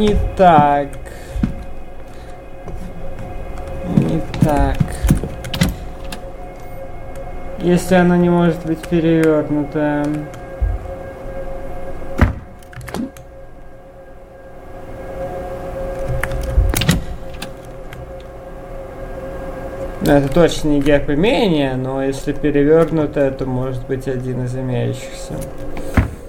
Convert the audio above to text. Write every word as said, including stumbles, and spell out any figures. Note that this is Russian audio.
не так. Не так. Если она не может быть перевернута. Это точно не герб имения, но если перевернуто, то может быть один из имеющихся.